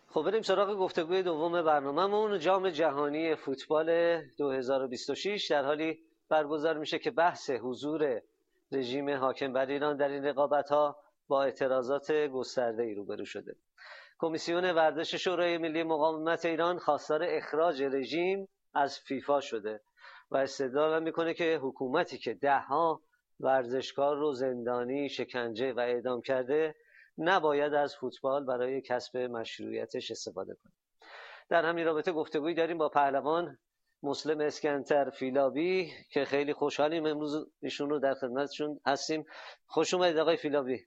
خب بریم سراغ گفتگوی دوم برنامه‌مون. جام جهانی فوتبال 2026 در حالی برگزار میشه که بحث حضور رژیم حاکم بر ایران در این رقابت‌ها با اعتراضات گسترده‌ای روبرو شده. کمیسیون ورزش شورای ملی مقاومت ایران خواستار اخراج رژیم از فیفا شده و استدلال میکنه که حکومتی که ده‌ها ورزشکار رو زندانی، شکنجه و اعدام کرده نباید از فوتبال برای کسب مشروعیتش استفاده کنه. در همین رابطه گفتگویی داریم با پهلوان مسلم اسکنتر فیلابی که خیلی خوشحالیم امروز ایشون رو در خدمتشون هستیم. خوش اومدید آقای فیلابی.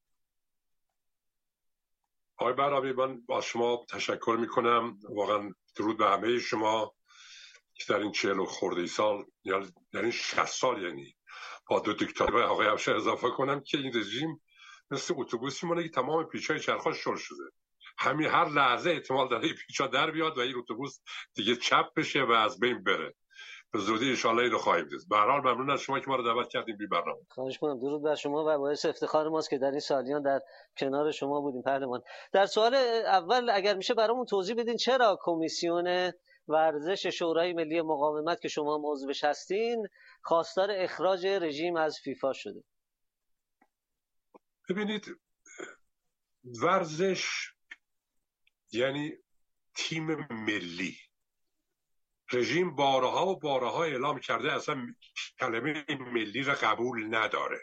آقای برابی، من با شما تشکر میکنم. واقعا درود به همه شما که در این 40 خورده سال یا در این 60 سال یعنی با دو دیکتاتور آقای افشار اضافه کنم که این رژیم مثل اتوبوسی مونه که تمام پیچای چرخاش شل شده. همین هر لحظه احتمال داره پیچا در بیاد و این اتوبوس دیگه چپ بشه و از بین بره. به زودی ان شاء الله اینو خواهیم دید. به هر حال ممنون از شما که ما رو دعوت کردین بی برنامه. خواهش می‌کنم. درود بر شما و باعث افتخار ماست که در این سالیان در کنار شما بودیم پهلوان. در سوال اول اگر میشه برامون توضیح بدین چرا کمیسیون ورزش شورای ملی مقاومت که شما هم عضوش هستین خواستار اخراج رژیم از فیفا شده؟ ببینید، ورزش یعنی تیم ملی. رژیم بارها و بارها اعلام کرده اصلا کلمه ملی را قبول نداره.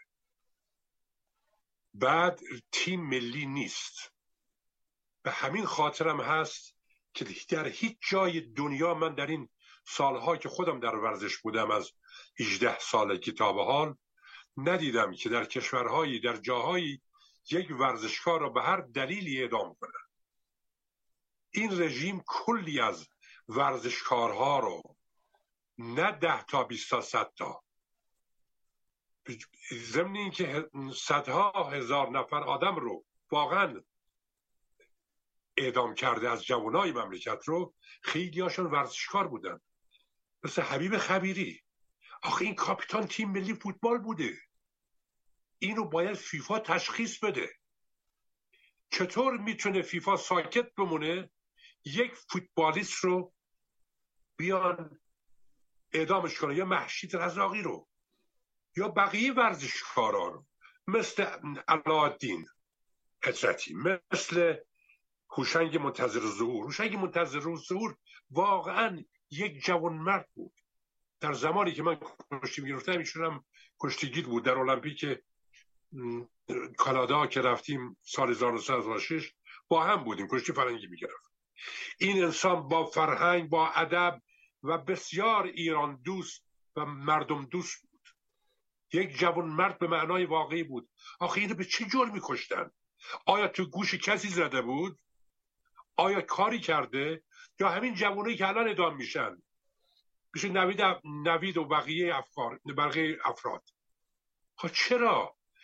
بعد تیم ملی نیست. به همین خاطرم هست که در هیچ جای دنیا من در این سالها که خودم در ورزش بودم از 18 سالگی تا به حال ندیدم که در کشورهایی در جاهایی یک ورزشکار را به هر دلیلی اعدام کنه. این رژیم کلی از ورزشکارها رو، نه 10 تا 20 تا 100 تا، ضمن این که صدها هزار نفر آدم رو واقعا اعدام کرده از جوانای مملکت رو، خیلی هاشون ورزشکار بودن مثل حبیب خبیری. آخه این کاپیتان تیم ملی فوتبال بوده. اینو باید فیفا تشخیص بده. چطور میتونه فیفا ساکت بمونه یک فوتبالیست رو بیان اعدامش کنه، یا مهشید رزاقی رو، یا بقیه ورزشکارا رو، مثل علاءالدین حضرتی، مثل هوشنگ منتظر الظهور. هوشنگ منتظر الظهور واقعا یک جوانمرد بود. در زمانی که من کشتی میگرفتم ایشونم کشتیگیر بود. در المپیک کانادا که رفتیم سال 1906 با هم بودیم، کشتی فرنگی میگرفت. این انسان با فرهنگ، با ادب و بسیار ایران دوست و مردم دوست بود. یک جوانمرد به معنای واقعی بود. آخه اینو به چه جرمی کشتن؟ آیا تو گوش کسی زده بود؟ آیا کاری کرده؟ یا همین جوانایی که الان اعدام میشن میشه نوید و بقیه افراد؟ خب چرا